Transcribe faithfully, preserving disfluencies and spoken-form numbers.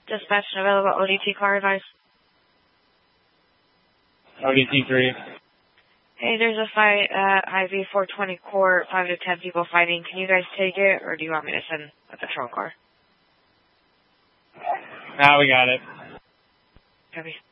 Dispatch available O D T car advice. O D T three. Hey, there's a fight at I V four twenty court, five to ten people fighting. Can you guys take it, or do you want me to send a patrol car? Ah, we got it. Copy.